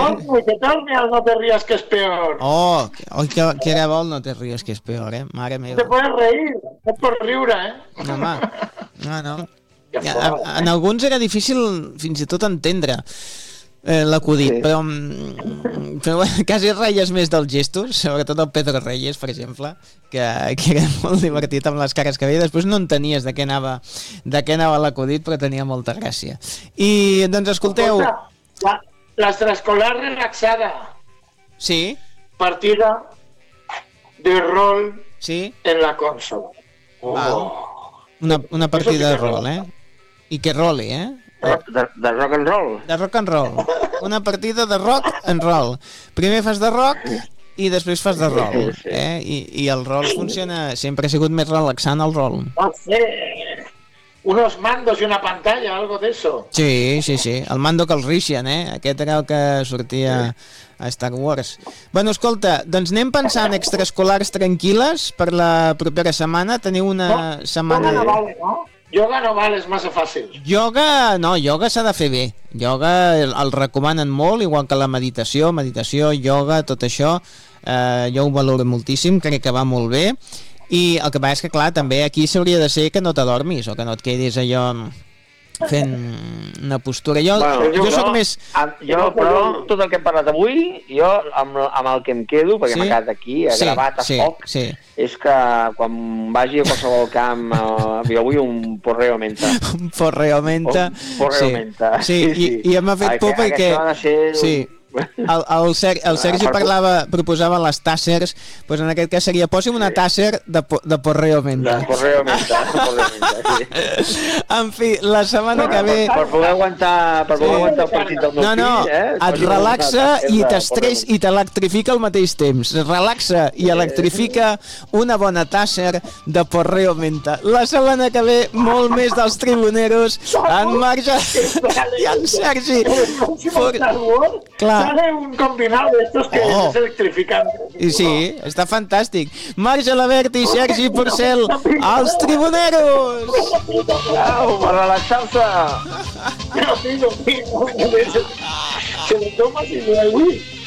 que torni al No te rías que es peor. Oh, que era bo el No te ríes que és peor, mare meva. Te puedes reír, es por riure, No, home, no. En alguns era difícil fins i tot entendre l'acudit, però quasi reies més dels gestos, sobretot el Pedro Reyes, per exemple, que era molt divertit amb les cares que veia. Després no entenies de què anava l'acudit, però tenia molta gràcia. I doncs escolteu... L'extraescolar relaxada. Sí. Partida de rol en la consola. Una partida de rol, I que roli, De rock and roll. De rock and roll. Una partida de rock and roll. Primer fas de rock i després fas de rol. I el rol funciona... Sempre ha sigut més relaxant el rol. Unos mandos i una pantalla, algo de eso. Sí. El Mando Calrissian, Aquest era el que sortia a Star Wars. Bueno, escolta, doncs anem pensant extraescolars tranquil·les per la propera setmana. Teniu una setmana... No vale, no? Yoga no val, és massa fàcil. Yoga s'ha de fer bé. Yoga el recomanen molt, igual que la meditació, yoga, tot això, jo ho valoro moltíssim, crec que va molt bé. I el que passa és que, clar, també aquí s'hauria de ser que no t'adormis o que no et quedis allò fent una postura. Jo soc més... Però tot el que hem parlat avui, jo amb el que em quedo, perquè m'ha quedat aquí, gravat a foc, és que quan vagi a qualsevol camp, jo vull un porreo menta. Un porreo menta. Sí, i m'ha fet por perquè... Sí. El Sergi proposava les tàssers, doncs en aquest cas seria posi'm una tàsser de porreo menta. De porreo menta, sí. En fi, la setmana que ve... Per poder aguantar el partit del meu fill, et relaxa i t'estrès i t'electrifica al mateix temps. Relaxa i electrifica una bona tàsser de porreo menta. La setmana que ve, molt més dels tribuneros, en Marge i en Sergi. Clar. Sale un combinado de estos que es electrificante. I sí, està fantàstic. Marge Labert i Sergi Porcel, els tribuneros! Au, per relaxar-se! No, se lo tomas y lo